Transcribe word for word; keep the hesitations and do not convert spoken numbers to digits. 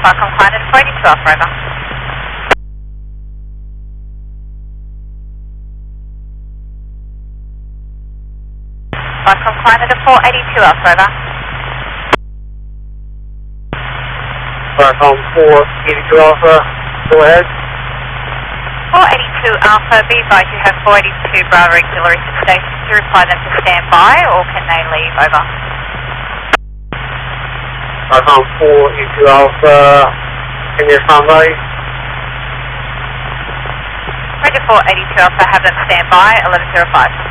Falcon Client four eighty-two Alpha, over. Falcon Client four eighty-two Alpha, over. Falcon four eighty-two Alpha, go ahead. four eighty-two Alpha, be advised you have four eighty-two Bravo auxiliary to station. Do you require them to stand by or can they leave? Over. Falcon four eighty-two Alpha, can you stand by? Roger four eighty-two Alpha, have them stand by, eleven zero five.